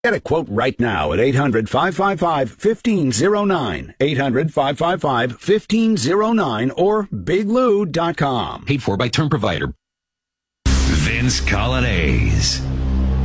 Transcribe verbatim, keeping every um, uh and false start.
Get a quote right now at eight hundred, five five five, one five zero nine, eight hundred, five five five, one five zero nine, or big lou dot com. Paid for by term provider. Vince Coglianese.